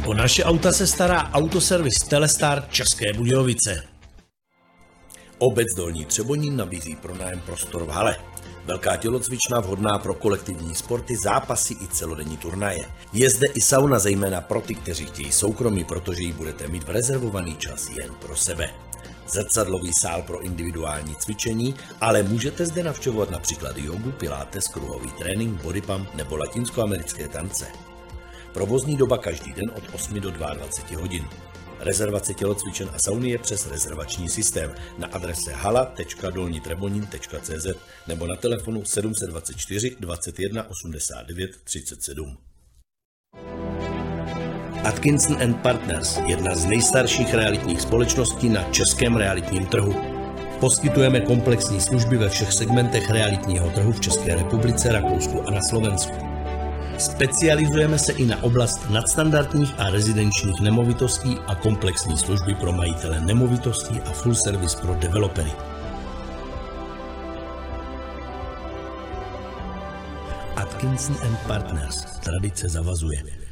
O naše auta se stará autoservis Telestar České Budějovice. Obec Dolní Třebonín nabízí pronájem prostor v hale. Velká tělocvična vhodná pro kolektivní sporty, zápasy i celodenní turnaje. Je zde i sauna, zejména pro ty, kteří chtějí soukromí, protože ji budete mít v rezervovaný čas jen pro sebe. Zrcadlový sál pro individuální cvičení, ale můžete zde navštěvovat například jogu, pilates, kruhový trénink, bodypump nebo latinskoamerické tance. Provozní doba každý den od 8 do 22 hodin. Rezervace tělocvičen a sauny je přes rezervační systém na adrese hala.dolnitrebonin.cz nebo na telefonu 724 21 89 37. Atkinson & Partners, jedna z nejstarších realitních společností na českém realitním trhu. Poskytujeme komplexní služby ve všech segmentech realitního trhu v České republice, Rakousku a na Slovensku. Specializujeme se i na oblast nadstandardních a rezidenčních nemovitostí a komplexní služby pro majitele nemovitostí a full service pro developery. Atkinson & Partners. Tradice zavazuje.